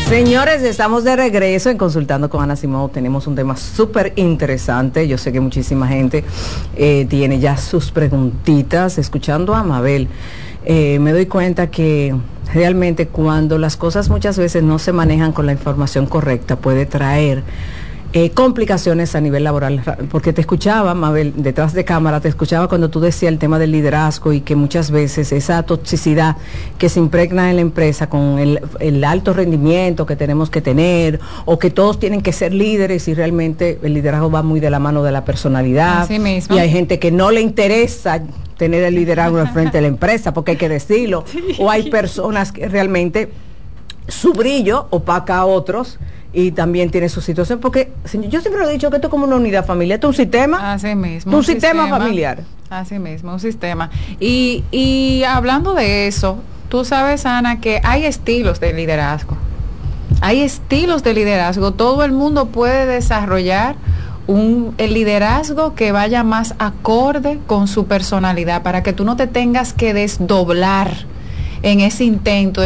Señores, estamos de regreso en Consultando con Ana Simón. Tenemos un tema súper interesante. Yo sé que muchísima gente tiene ya sus preguntitas. Escuchando a Mabel, me doy cuenta que realmente cuando las cosas muchas veces no se manejan con la información correcta, puede traer complicaciones a nivel laboral, porque te escuchaba, Mabel, detrás de cámara, te escuchaba cuando tú decías el tema del liderazgo y que muchas veces esa toxicidad que se impregna en la empresa con el alto rendimiento que tenemos que tener, o que todos tienen que ser líderes, y realmente el liderazgo va muy de la mano de la personalidad. Así mismo. Y hay gente que no le interesa tener el liderazgo al frente de la empresa, porque hay que decirlo, o hay personas que realmente su brillo opaca a otros y también tiene su situación, porque yo siempre lo he dicho que esto es como una unidad familiar, esto es un sistema. Así mismo. Un sistema familiar. Así mismo, un sistema. Y hablando de eso, tú sabes, Ana, que hay estilos de liderazgo. Hay estilos de liderazgo. Todo el mundo puede desarrollar el liderazgo que vaya más acorde con su personalidad, para que tú no te tengas que desdoblar en ese intento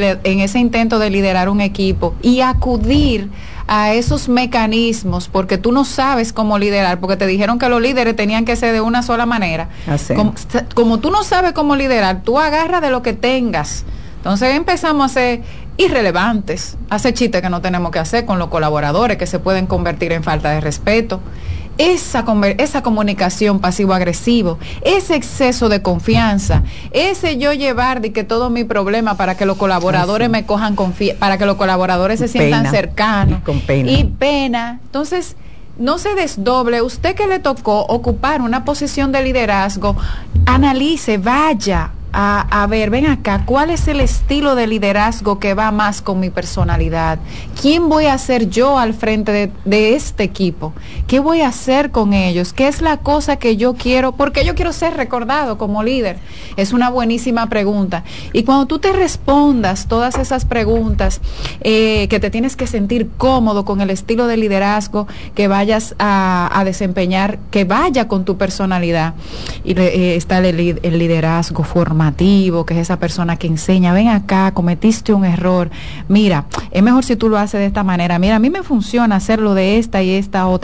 de liderar un equipo y acudir a esos mecanismos, porque tú no sabes cómo liderar, porque te dijeron que los líderes tenían que ser de una sola manera. Como tú no sabes cómo liderar, tú agarras de lo que tengas. Entonces empezamos a ser irrelevantes, a hacer chistes que no tenemos que hacer con los colaboradores, que se pueden convertir en falta de respeto. Esa comunicación pasivo-agresivo, ese exceso de confianza, ese yo llevar de que todo mi problema para que los colaboradores me cojan confianza, para que los colaboradores se sientan cercanos, con pena. Y pena. Entonces, no se desdoble. Usted que le tocó ocupar una posición de liderazgo, analice, vaya a ver, ven acá, ¿cuál es el estilo de liderazgo que va más con mi personalidad? ¿Quién voy a ser yo al frente de este equipo? ¿Qué voy a hacer con ellos? ¿Qué es la cosa que yo quiero? ¿Por qué yo quiero ser recordado como líder? Es una buenísima pregunta. Y cuando tú te respondas todas esas preguntas, que te tienes que sentir cómodo con el estilo de liderazgo que vayas a desempeñar, que vaya con tu personalidad. Y está el liderazgo formativo, que es esa persona que enseña, ven acá, cometiste un error, mira, es mejor si tú lo haces de esta manera, mira, a mí me funciona hacerlo de esta y esta otra